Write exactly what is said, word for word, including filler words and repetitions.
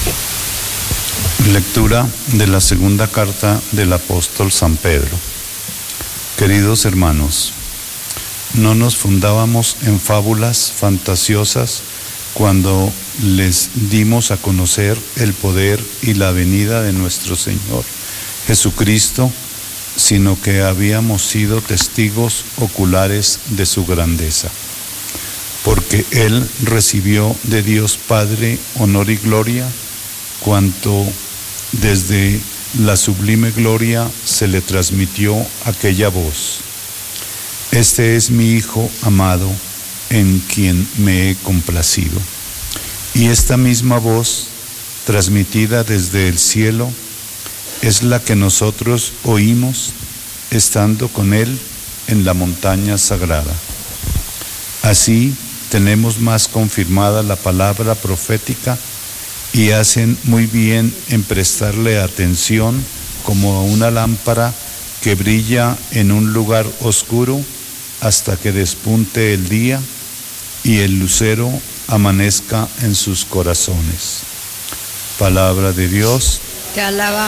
Lectura de la segunda carta del apóstol San Pedro. Queridos hermanos, no nos fundábamos en fábulas fantasiosas cuando les dimos a conocer el poder y la venida de nuestro Señor Jesucristo, sino que habíamos sido testigos oculares de su grandeza. Porque Él recibió de Dios Padre honor y gloria, cuanto desde la sublime gloria se le transmitió aquella voz: Este es mi Hijo amado, en quien me he complacido. Y esta misma voz, transmitida desde el cielo, es la que nosotros oímos estando con Él en la montaña sagrada. Así tenemos más confirmada la palabra profética y hacen muy bien en prestarle atención como a una lámpara que brilla en un lugar oscuro hasta que despunte el día y el lucero amanezca en sus corazones. Palabra de Dios. Te alabamos.